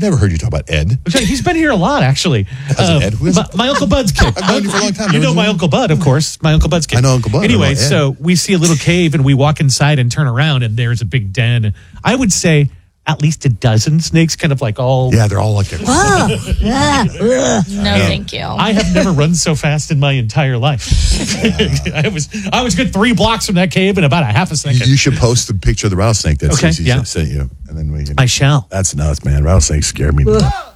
never heard you talk about Ed. He's been here a lot, actually. Ed? Who is it? My Uncle Bud's kid. I've known you for a long time. You know my Uncle Bud, of course. My Uncle Bud's kid. I know Uncle Bud. Anyway, I know Ed. so we see a little cave and we walk inside and turn around and there's a big den. I would say at least a dozen snakes, kind of like all. Yeah, they're all like No, thank you. I have never run so fast in my entire life. I was good 3 blocks from that cave in about a half a second. You should post the picture of the rattlesnake that Okay, Cece yeah. sent you, and then we can. I shall. That's nuts, man. Rattlesnakes scare me.